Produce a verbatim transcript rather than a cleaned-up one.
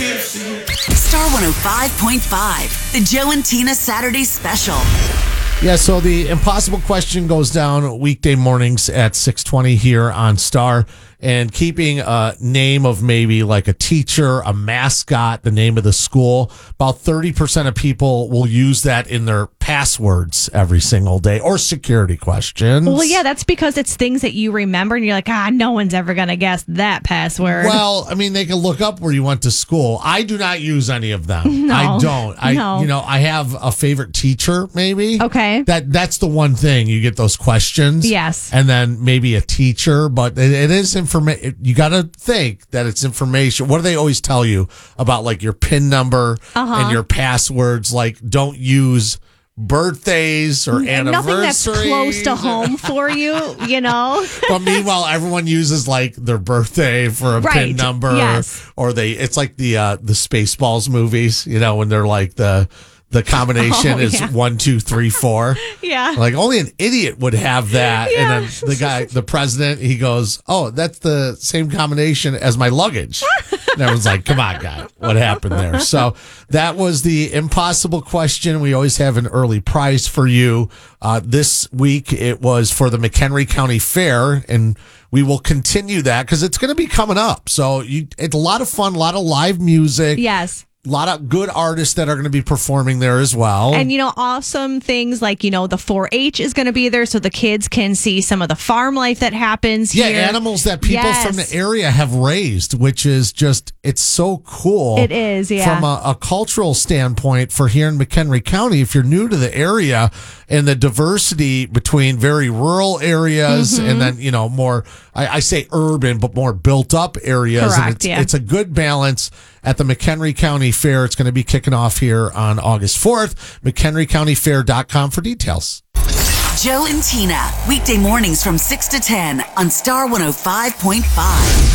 Star one oh five point five, the Joe and Tina Saturday Special. Yeah, so the impossible question goes down weekday mornings at six twenty here on Star. And keeping a name of maybe like a teacher, a mascot, the name of the school, about thirty percent of people will use that in their passwords every single day, or security questions. Well, yeah, that's because it's things that you remember and you're like, ah, no one's ever going to guess that password. Well, I mean, they can look up where you went to school. I do not use any of them. No, I don't. I, no. you know, I have a favorite teacher, maybe. Okay. That that's the one thing. You get those questions. Yes. And then maybe a teacher, but it, it is information. You got to think that it's information. What do they always tell you about, like, your PIN number uh-huh. and your passwords? Like, don't use birthdays or anniversaries. Nothing that's close to home for you, you know. But meanwhile, everyone uses like their birthday for a right. PIN number, yes. or they. It's like the uh, the Spaceballs movies, you know, when they're like the the combination oh, is yeah. one, two, three, four. Yeah, like only an idiot would have that. Yeah. And then the guy, the president, he goes, "Oh, that's the same combination as my luggage." And everyone's like, "Come on, guy, what happened there?" So that was the impossible question. We always have an early prize for you. Uh, this week it was for the McHenry County Fair, and we will continue that because it's going to be coming up. So you, it's a lot of fun, a lot of live music. Yes. A lot of good artists that are going to be performing there as well. And, you know, awesome things like, you know, the four H is going to be there so the kids can see some of the farm life that happens yeah, here. animals that people yes. from the area have raised, which is just, it's so cool. It is, yeah. From a, a cultural standpoint for here in McHenry County, if you're new to the area and the diversity between very rural areas mm-hmm. and then, you know, more, I, I say urban, but more built up areas. Correct, and it's, yeah. it's a good balance at the McHenry County Fair. It's going to be kicking off here on August fourth. McHenry County Fair dot com for details. Joe and Tina, weekday mornings from six to ten on Star one oh five point five.